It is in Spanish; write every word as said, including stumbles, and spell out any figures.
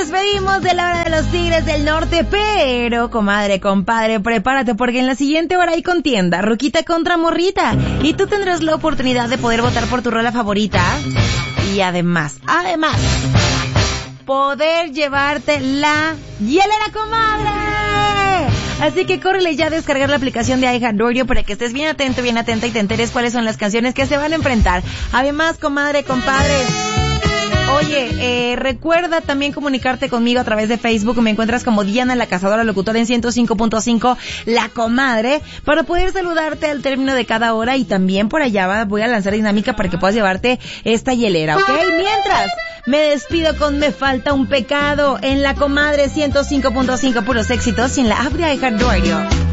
despedimos de la hora de los Tigres del Norte, pero, comadre, compadre, prepárate porque en la siguiente hora hay contienda, Ruquita contra Morrita, y tú tendrás la oportunidad de poder votar por tu rola favorita, y además, además, poder llevarte la hielera, comadre. Así que córrele ya a descargar la aplicación de iHeartRadio para que estés bien atento, bien atenta y te enteres cuáles son las canciones que se van a enfrentar. Además, comadre, compadre, oye, eh, recuerda también comunicarte conmigo a través de Facebook. Me encuentras como Diana la Cazadora Locutora en ciento cinco punto cinco La Comadre, para poder saludarte al término de cada hora, y también por allá va, voy a lanzar dinámica para que puedas llevarte esta hielera, ¿ok? Mientras, me despido con Me Falta un Pecado en La Comadre ciento cinco punto cinco, puros éxitos, y en la app de iHeartRadio.